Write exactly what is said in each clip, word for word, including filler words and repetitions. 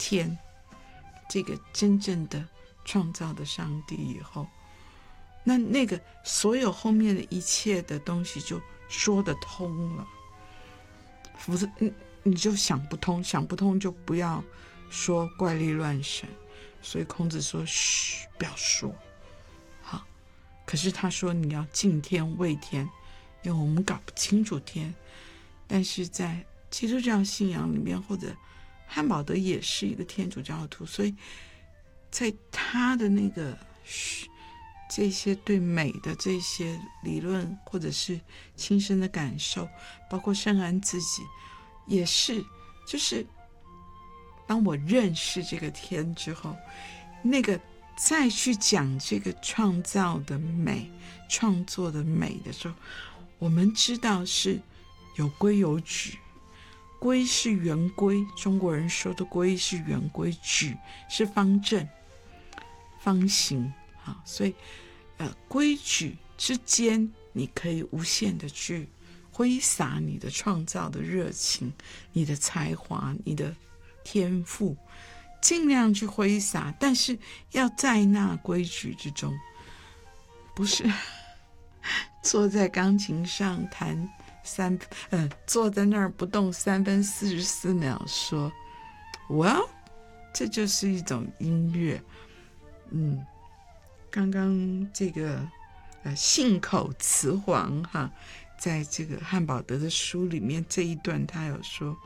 天这个真正的创造的上帝以后，那那个所有后面的一切的东西就说得通了。否则你你就想不通，想不通就不要说怪力乱神。所以孔子说嘘，不要说。好，可是他说你要敬天畏天，因为我们搞不清楚天。但是在基督教信仰里面，或者汉堡德也是一个天主教徒，所以在他的那个这些对美的这些理论，或者是亲身的感受，包括圣安自己也是，就是当我认识这个天之后，那个再去讲这个创造的美、创作的美的时候，我们知道是有规有矩。规是圆规，中国人说的规是圆规，矩是方正、方形。好，所以呃，规矩之间，你可以无限的去挥洒你的创造的热情、你的才华、你的天赋，尽量去挥洒，但是要在那规矩之中，不是坐在钢琴上弹三，呃，坐在那儿不动三分四十四秒，说 ，Well， 这就是一种音乐。嗯，刚刚这个呃信口雌黄哈，在这个汉堡德的书里面这一段他有说，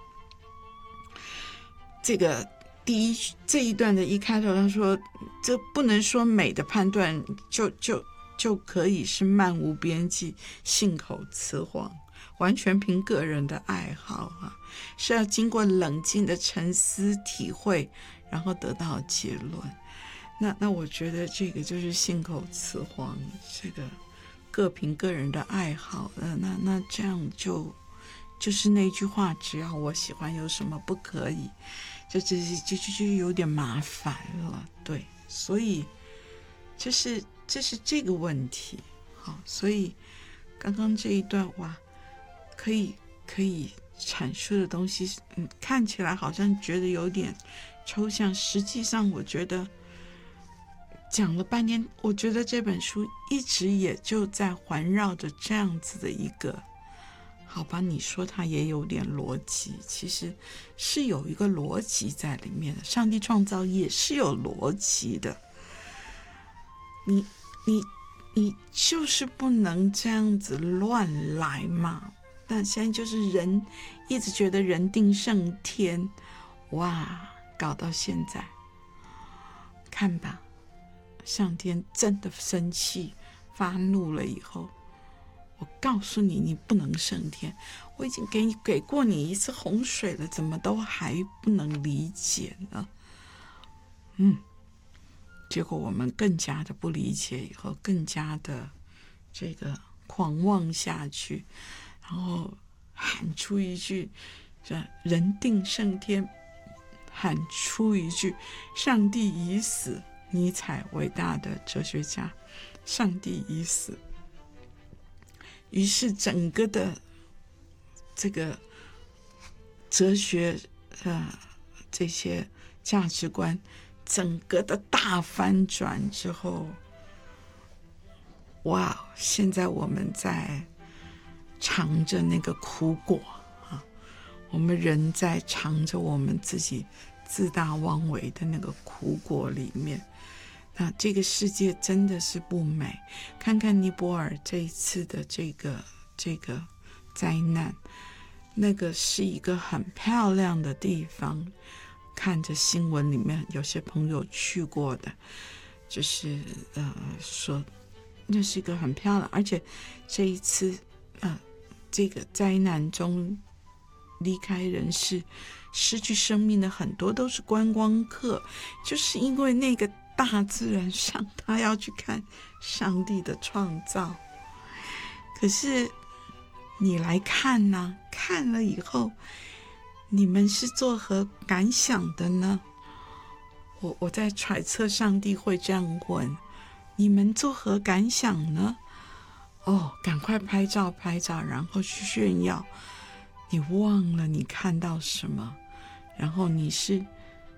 这个第一这一段的一开头他说，这不能说美的判断就就就可以是漫无边际、信口雌黄。完全凭个人的爱好啊，是要经过冷静的沉思体会，然后得到结论。那那我觉得这个就是信口雌黄，这个各凭个人的爱好。那那那这样就就是那句话，只要我喜欢，有什么不可以？就这就就就有点麻烦了，对。所以这是这是这个问题。好，所以刚刚这一段哇。可以可以阐述的东西，嗯，看起来好像觉得有点抽象，实际上我觉得讲了半天，我觉得这本书一直也就在环绕着这样子的一个，好吧，你说它也有点逻辑，其实是有一个逻辑在里面的，上帝创造也是有逻辑的，你你你就是不能这样子乱来嘛。但现在就是人一直觉得人定胜天，哇，搞到现在，看吧，上天真的生气发怒了以后，我告诉你，你不能胜天，我已经给你给过你一次洪水了，怎么都还不能理解呢？嗯，结果我们更加的不理解，以后更加的这个狂妄下去。然后喊出一句人定胜天，喊出一句上帝已死，尼采伟大的哲学家，上帝已死。于是整个的这个哲学呃这些价值观整个的大翻转之后，哇，现在我们在尝着那个苦果啊，我们人在尝着我们自己自大妄为的那个苦果里面。那这个世界真的是不美，看看尼泊尔这一次的这个这个灾难，那个是一个很漂亮的地方，看着新闻里面有些朋友去过的，就是呃说那是一个很漂亮，而且这一次呃这个灾难中离开人世失去生命的很多都是观光客，就是因为那个大自然上他要去看上帝的创造。可是你来看呢，看了以后你们是作何感想的呢？我我在揣测上帝会这样问，你们作何感想呢？哦，赶快拍照拍照，然后去炫耀，你忘了你看到什么，然后你是